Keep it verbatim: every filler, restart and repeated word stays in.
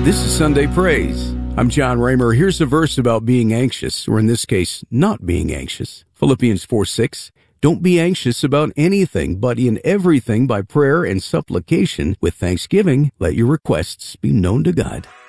This is Sunday Praise. I'm John Raymer. Here's a verse about being anxious, or in this case, not being anxious. Philippians four six. Don't be anxious about anything, but in everything by prayer and supplication with thanksgiving, let your requests be known to God.